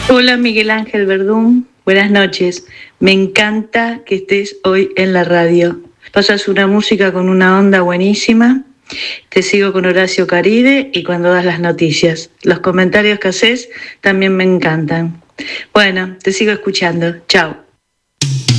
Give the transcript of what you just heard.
Hola Miguel Ángel Verdún, buenas noches. Me encanta que estés hoy en la radio. Pasas una música con una onda buenísima. Te sigo con Horacio Caride y cuando das las noticias. Los comentarios que haces también me encantan. Bueno, te sigo escuchando. Chao.